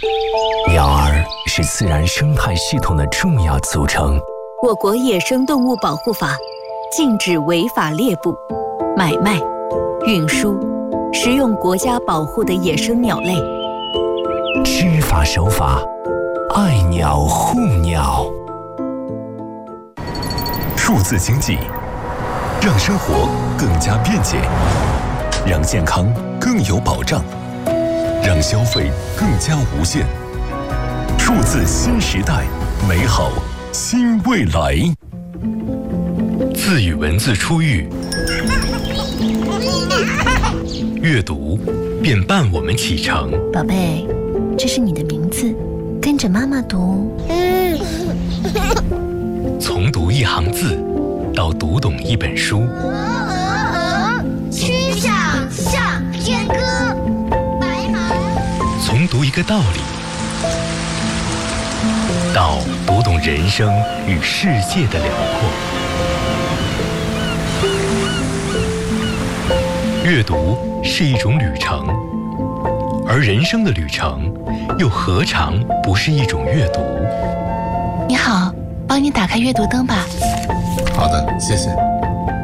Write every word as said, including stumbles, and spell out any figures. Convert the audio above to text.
鸟儿是自然生态系统的重要组成。 我国野生动物保护法禁止违法猎捕、买卖、运输、食用国家保护的野生鸟类。 知法守法，爱鸟护鸟。数字经济让生活更加便捷，让健康更有保障，让消费更加无限。数字新时代，美好新未来。字与文字初遇，阅读便伴我们启程。 宝贝，这是你的名字，跟着妈妈读。 从读一行字到读懂一本书， 曲项向天歌，白马。 从读一个道理到读懂人生与世界的辽阔。阅读是一种旅程，而人生的旅程又何尝不是一种阅读？ 你好，帮你打开阅读灯吧。 好的，谢谢。